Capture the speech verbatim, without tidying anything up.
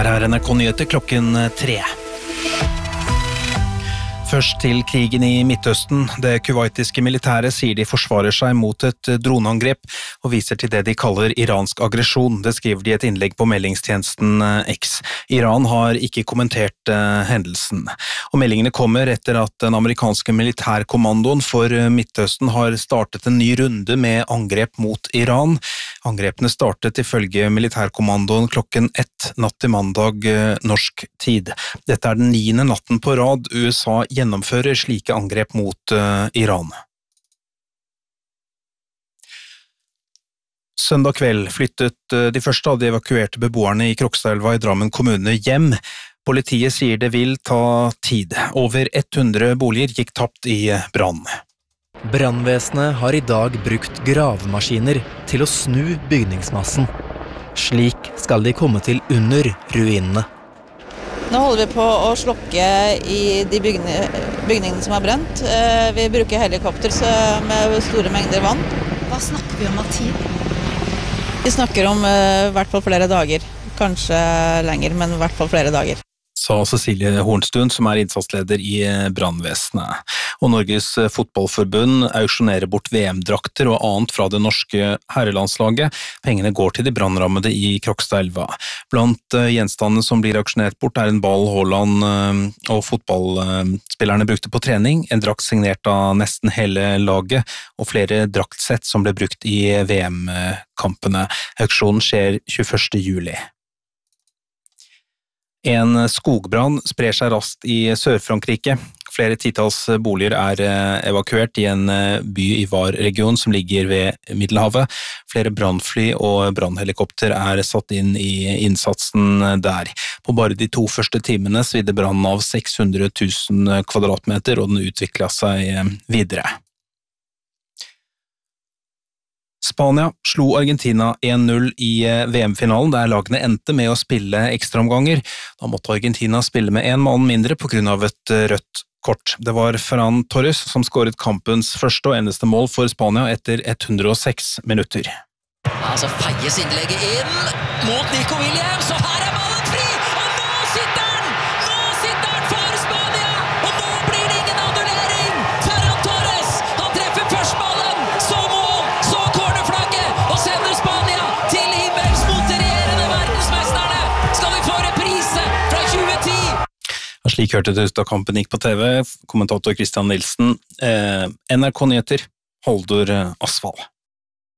Her er N R K-nyheter klokken tre. Først til krigen i Midtøsten. Det kuwaitiske militæret sier de forsvarer seg mot et droneangrep og viser til det de kaller iransk aggresjon. Det skriver de i et innlegg på meldingstjenesten X. Iran har ikke kommentert uh, hendelsen. Og meldingene kommer etter at den amerikanske militærkommandoen for Midtøsten har startet en ny runde med angrep mot Iran. Angrepene startet ifølge militærkommandoen klokken ett natt til mandag uh, norsk tid. Dette er den niende natten på rad U S A gjennomfører slike angrep mot uh, Iran. Søndag kveld flyttet uh, de første av de evakuerte beboerne i Krokstadelva i Drammen kommune hjem. Politiet sier det vil ta tid. Over hundre boliger gikk tapt i brann. Brannvesenet har i dag brukt gravemaskiner til å snu bygningsmassen. Slik skal de komme til under ruinene. Nå holder vi på å slokke i de bygningene som er brent. Vi bruker helikopter med store mengder vann. Hva snakker vi om av tid? Vi snakker om i hvert fall flere dager. Kanskje lenger, men i hvert fall flere dager. Sa Cecilie Hornstuen, som er innsatsleder i brannvesenet. Og Norges fotballforbund auksjonerer bort V M-drakter og annet fra det norske herrelandslaget. Pengene går til de brannrammede i Krokstadelva. Blant gjenstandene som blir auksjonert bort er en ball Haaland og fotballspillerne brukte på trening, en drakt signert av nesten hele laget, og flere draktsett som ble brukt i V M-kampene. Auksjonen skjer tjueførste juli. En skogbrann sprer seg raskt i Sør-Frankrike. Flere titalls boliger er evakuert i en by i Var-regionen som ligger ved Middelhavet. Flere brannfly og brannhelikopter er satt inn i innsatsen der. På bare de to første timene svidde brannen av seks hundre tusen kvadratmeter, og den utviklet seg videre. Spania slo Argentina en null i V M-finalen, der lagene endte med å spille ekstraomganger. Da måtte Argentina spille med en mann mindre på grunn av et rødt kort. Det var Ferran Torres som skåret kampens første og eneste mål for Spania etter hundre og seks minutter. Ja, så feies innlegget inn mot Nico Williams, og her er ballen fri! Og nå sitter den! Nå sitter den for Spania! Og nå blir det ingen annullering! Ferran Torres, han treffer først ballen, så mål, så cornerflagget, og sender Spania til himmels mot de regjerende verdensmesterne! Skal vi få reprise fra tjue ti? Slik hørte det ut da kampen gikk på T V. Kommentator Christian Nilsen. Eh, N R K-nyheter, Haldor Asfall.